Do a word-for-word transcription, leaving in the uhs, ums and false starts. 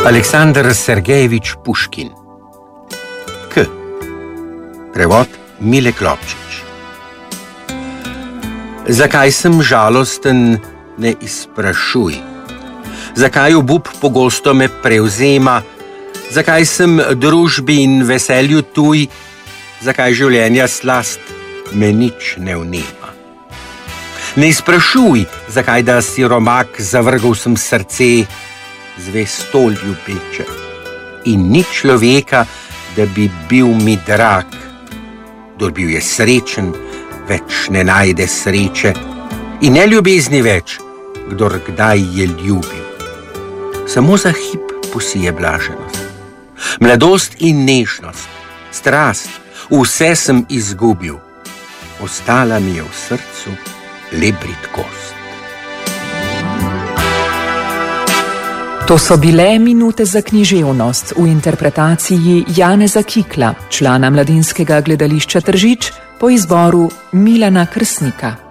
Aleksandar Sergejevič Puškin. K. Prevod Mile Klopčič. Zakaj sem žalosten, ne izprašuj. Zakaj obup pogosto me prevzema, zakaj sem družbi in veselju tuj, zakaj življenja slast me nič ne vnema. Ne izprašuj, zakaj da siromak zavrgel sem srce, zvesto ljubeče, in ni človeka, da bi bil mi drag. Kdor bil je srečen, več ne najde sreče, in ne ljubezni več, kdor kdaj je ljubil. Samo za hip posije blaženost, mladost in nežnost, strast, vse sem izgubil. Ostala mi je v srcu le bridkost. To so bile minute za književnost v interpretaciji Janeza Kikla, člana Mladinskega gledališča Tržič, po izboru Milana Krsnika.